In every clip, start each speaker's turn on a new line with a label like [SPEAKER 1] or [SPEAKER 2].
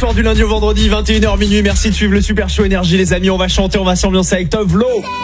[SPEAKER 1] soir du lundi au vendredi, 21h minuit. Merci de suivre le Super Show Énergie, les amis. On va chanter, on va s'ambiancer avec Tovlo.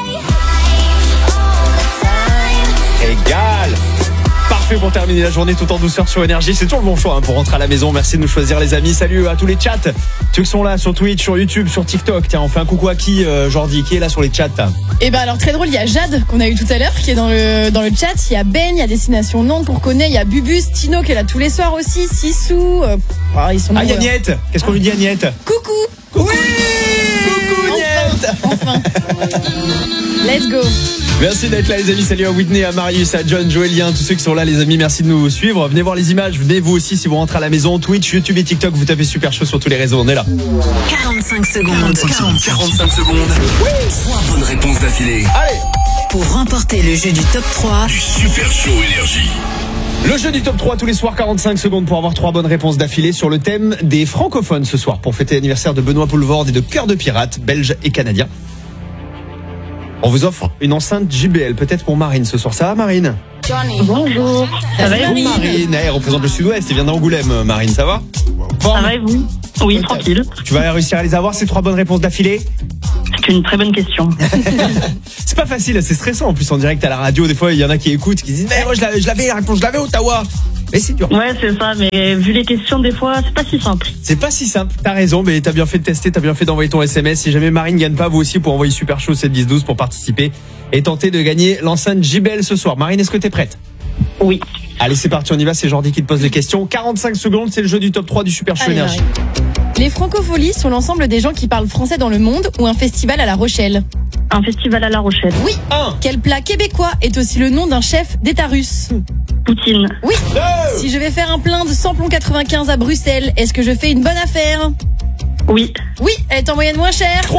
[SPEAKER 1] Régal. Parfait pour terminer la journée tout en douceur sur Énergie. C'est toujours le bon choix pour rentrer à la maison. Merci de nous choisir, les amis. Salut à tous les chats. Ceux qui sont là sur Twitch, sur YouTube, sur TikTok. Tiens, on fait un coucou à qui, Jordi, qui est là sur les chats?
[SPEAKER 2] Et ben alors très drôle, il y a Jade qu'on a eu tout à l'heure qui est dans le chat. Il y a Ben, il y a Destination Nantes qu'on reconnaît. Il y a Bubus, Tino qui est là tous les soirs aussi. Sissou. Ils sont
[SPEAKER 1] il y a Niette. Qu'est-ce qu'on lui dit à Niette?
[SPEAKER 2] Coucou.
[SPEAKER 1] Oui. Coucou Niette.
[SPEAKER 2] Enfin. Let's go.
[SPEAKER 1] Merci d'être là, les amis. Salut à Whitney, à Marius, à John, Joëlien, tous ceux qui sont là, les amis. Merci de nous suivre. Venez voir les images. Venez vous aussi si vous rentrez à la maison. Twitch, YouTube et TikTok, vous tapez Super Show sur tous les réseaux. On est là.
[SPEAKER 3] 45 secondes.
[SPEAKER 4] 45 secondes. Oui. 3 bonnes réponses d'affilée.
[SPEAKER 1] Allez.
[SPEAKER 3] Pour remporter le jeu du top 3
[SPEAKER 4] du Super Show Énergie.
[SPEAKER 1] Le jeu du top 3 tous les soirs, 45 secondes pour avoir 3 bonnes réponses d'affilée sur le thème des francophones ce soir pour fêter l'anniversaire de Benoît Poelvoorde et de Cœur de Pirate, belge et canadien. On vous offre une enceinte JBL, peut-être pour Marine ce soir. Ça va, Marine?
[SPEAKER 5] Bonjour. Ça va et vous?
[SPEAKER 1] Marine, elle représente le Sud-Ouest, elle vient d'Angoulême, Marine, ça va?
[SPEAKER 5] Ça va et vous? Oui, tranquille.
[SPEAKER 1] Tu vas réussir à les avoir, ces 3 bonnes réponses d'affilée?
[SPEAKER 5] C'est une très bonne question.
[SPEAKER 1] C'est pas facile, c'est stressant en plus en direct à la radio. Des fois, il y en a qui écoutent, qui disent mais moi je l'avais la réponse, je l'avais Ottawa. Mais c'est dur.
[SPEAKER 5] Ouais, c'est ça, mais vu les questions, des fois, c'est pas si simple.
[SPEAKER 1] C'est pas si simple, t'as raison, mais t'as bien fait de tester, t'as bien fait d'envoyer ton SMS. Si jamais Marine gagne pas, vous aussi, pour envoyer Super Show 71012 pour participer et tenter de gagner l'enceinte JBL ce soir. Marine, est-ce que t'es prête?
[SPEAKER 5] Oui.
[SPEAKER 1] Allez, c'est parti, on y va, c'est Jordi qui te pose les questions. 45 secondes, c'est le jeu du top 3 du Super Show Énergie.
[SPEAKER 2] Les francopholies sont l'ensemble des gens qui parlent français dans le monde ou un festival à La Rochelle?
[SPEAKER 5] Un festival à La Rochelle.
[SPEAKER 2] Oui. Quel plat québécois est aussi le nom d'un chef d'État russe?
[SPEAKER 5] Poutine.
[SPEAKER 2] Oui. Si je vais faire un plein de samplon 95 à Bruxelles, est-ce que je fais une bonne affaire?
[SPEAKER 5] Oui.
[SPEAKER 2] Oui, elle est en moyenne moins chère.
[SPEAKER 1] 3.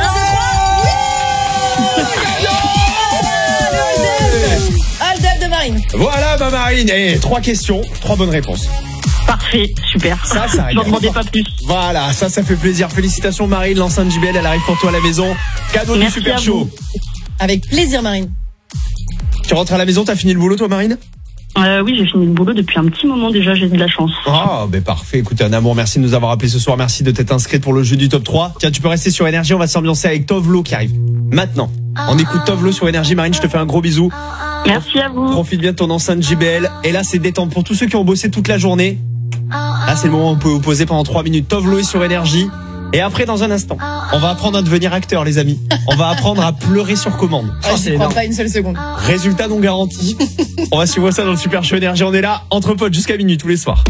[SPEAKER 2] Hold-up de Marine.
[SPEAKER 1] Voilà ma Marine, et 3 questions, 3 bonnes réponses.
[SPEAKER 5] Parfait, super.
[SPEAKER 1] Ça
[SPEAKER 5] je n'en demandais pas plus.
[SPEAKER 1] Voilà, ça fait plaisir. Félicitations Marine, l'enceinte JBL, elle arrive pour toi à la maison. Cadeau du Super Show.
[SPEAKER 2] Avec plaisir Marine.
[SPEAKER 1] Tu rentres à la maison, t'as fini le boulot toi Marine?
[SPEAKER 5] Oui, j'ai fini le boulot depuis un petit moment déjà, j'ai de la chance.
[SPEAKER 1] Ah, ben parfait. Écoute, un amour, merci de nous avoir appelés ce soir. Merci de t'être inscrite pour le jeu du top 3. Tiens, tu peux rester sur Énergie, on va s'ambiancer avec Tovlo qui arrive maintenant. On écoute Tovlo sur Énergie. Marine, je te fais un gros bisou.
[SPEAKER 5] Merci à vous.
[SPEAKER 1] Profite bien de ton enceinte JBL. Et là, c'est détente pour tous ceux qui ont bossé toute la journée. Là, c'est le moment où on peut vous poser pendant 3 minutes. Tovlo est sur Énergie. Et après, dans un instant, on va apprendre à devenir acteur, les amis. On va apprendre à pleurer sur commande.
[SPEAKER 2] Je ne crois pas une seule seconde.
[SPEAKER 1] Résultat non garanti. On va suivre ça dans le Super Show Énergie. On est là, entre potes, jusqu'à minuit tous les soirs.